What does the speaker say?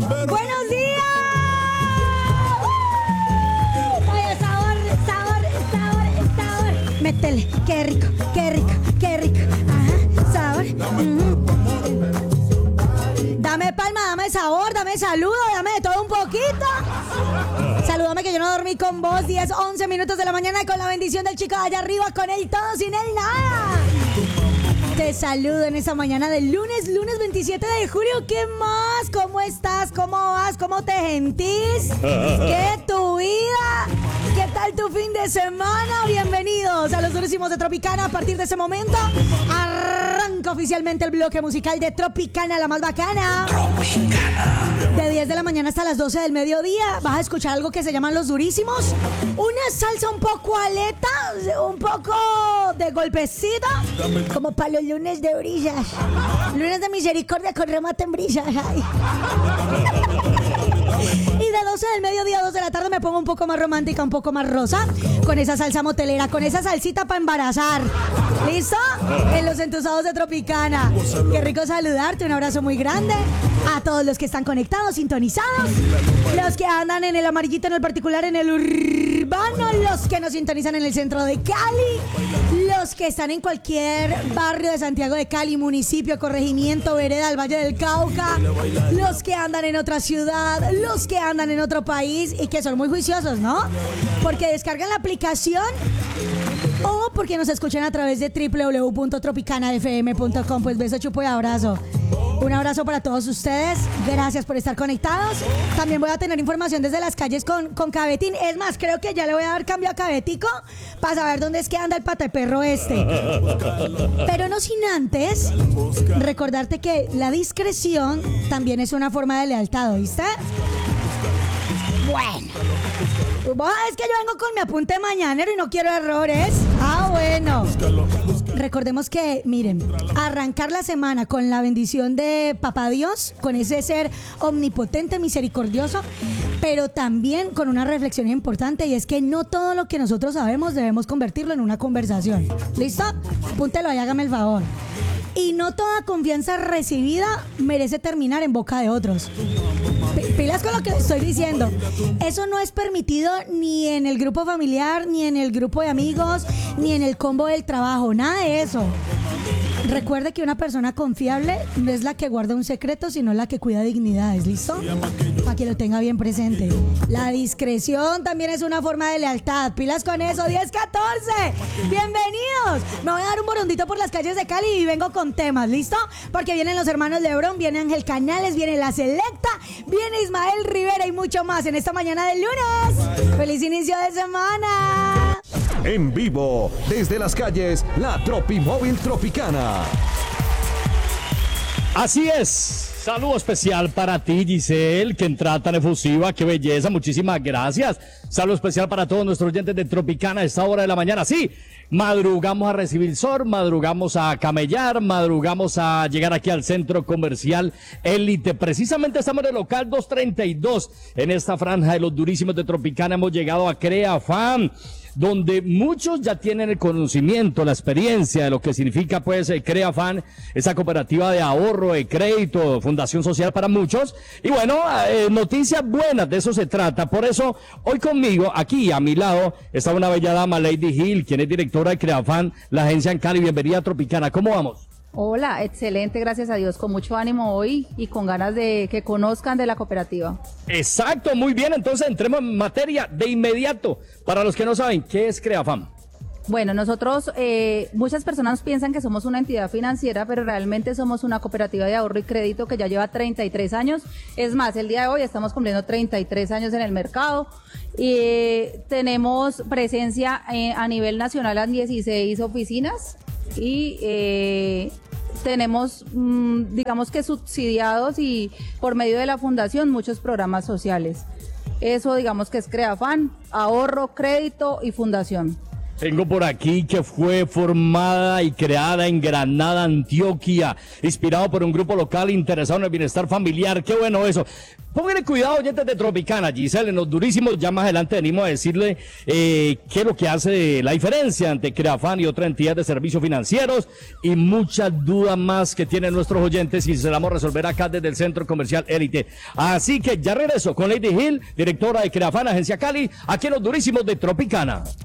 ¡Buenos días! Oye, sabor. Métele, qué rico. Ajá, sabor. Dame palma, dame sabor, dame saludo, dame de todo un poquito. Salúdame que yo no dormí con vos. 10, 11 minutos de la mañana con la bendición del chico de allá arriba, con él todo, sin él nada. Te saludo en esa mañana del lunes 27 de julio. ¿Qué más? ¿Cómo estás? ¿Cómo vas? ¿Cómo te sentís? ¿Qué tu vida? ¿Qué tal tu fin de semana? Bienvenidos a los Durísimos de Tropicana. A partir de ese momento arranca oficialmente el bloque musical de Tropicana, la más bacana. Tropicana. De 10 de la mañana hasta las 12 del mediodía vas a escuchar algo que se llaman los Durísimos. Una salsa un poco aleta, un poco de golpecito, como para los lunes de brillas. Lunes de misericordia con remate en brillas. Ay. Y de 12 del mediodía a 2 de la tarde me pongo un poco más romántica, un poco más rosa, con esa salsa motelera, con esa salsita para embarazar. ¿Listo? En los entusados de Tropicana. Qué rico saludarte, un abrazo muy grande a todos los que están conectados, sintonizados, los que andan en el amarillito, en el particular, en el urbano, los que nos sintonizan en el centro de Cali, los que están en cualquier barrio de Santiago de Cali, municipio, corregimiento, vereda del Valle del Cauca, los que andan en otra ciudad, los que andan en otro país y que son muy juiciosos, ¿no? Porque descargan la aplicación o porque nos escuchan a través de www.tropicanafm.com. Pues beso, chupo y abrazo. Un abrazo para todos ustedes. Gracias por estar conectados. También voy a tener información desde las calles con Cabetín. Es más, creo que ya le voy a dar cambio a Cabetico para saber dónde es que anda el pataperro este. Pero no sin antes recordarte que la discreción también es una forma de lealtad, ¿oíste? Bueno, es que yo vengo con mi apunte mañanero y no quiero errores. Ah, bueno. Recordemos que, miren, arrancar la semana con la bendición de Papá Dios, con ese ser omnipotente, misericordioso, pero también con una reflexión importante, y es que no todo lo que nosotros sabemos debemos convertirlo en una conversación. ¿Listo? Apúntelo ahí, hágame el favor. Y no toda confianza recibida merece terminar en boca de otros. Pilas con lo que estoy diciendo. Eso no es permitido ni en el grupo familiar, ni en el grupo de amigos, ni en el combo del trabajo. Nada de eso. Recuerde que una persona confiable no es la que guarda un secreto, sino la que cuida dignidades. ¿Listo? Para que lo tenga bien presente. La discreción también es una forma de lealtad. Pilas con eso. 10-14. Bienvenidos. Me voy a dar un borondito por las calles de Cali y vengo con temas. ¿Listo? Porque vienen los hermanos Lebrón, viene Ángel Canales, viene La Selecta, viene Ismael Rivera y mucho más en esta mañana del lunes. ¡Feliz inicio de semana! En vivo, desde las calles, la Tropimóvil Tropicana. Así es. Saludo especial para ti, Giselle, que entrada tan efusiva, qué belleza, muchísimas gracias. Saludo especial para todos nuestros oyentes de Tropicana a esta hora de la mañana. Sí, madrugamos a recibir sol, madrugamos a camellar, madrugamos a llegar aquí al centro comercial Élite. Precisamente estamos en el local 232, en esta franja de los Durísimos de Tropicana. Hemos llegado a Creafam, donde muchos ya tienen el conocimiento, la experiencia de lo que significa pues Creafam, esa cooperativa de ahorro, de crédito, fundación social para muchos. Y bueno, noticias buenas, de eso se trata. Por eso, hoy conmigo, aquí a mi lado, está una bella dama, Lady Hill, quien es directora de Creafam, la agencia en Cali. Bienvenida a Tropicana, ¿cómo vamos? Hola, excelente, gracias a Dios, con mucho ánimo hoy y con ganas de que conozcan de la cooperativa. Exacto, muy bien, entonces entremos en materia de inmediato. Para los que no saben, ¿qué es Creafam? Bueno, nosotros, muchas personas piensan que somos una entidad financiera, pero realmente somos una cooperativa de ahorro y crédito que ya lleva 33 años. Es más, el día de hoy estamos cumpliendo 33 años en el mercado. Tenemos presencia a nivel nacional en 16 oficinas y tenemos, digamos que subsidiados y por medio de la fundación muchos programas sociales. Eso digamos que es Creafam, ahorro, crédito y fundación. Tengo por aquí que fue formada y creada en Granada, Antioquia, inspirado por un grupo local interesado en el bienestar familiar. Qué bueno eso. Pónganle cuidado, oyentes de Tropicana, Giselle, en los durísimos, ya más adelante venimos a decirle qué es lo que hace la diferencia entre Creafan y otra entidad de servicios financieros y muchas dudas más que tienen nuestros oyentes y se las vamos a resolver acá desde el Centro Comercial Élite. Así que ya regreso con Lady Hill, directora de Creafan, Agencia Cali, aquí en los durísimos de Tropicana.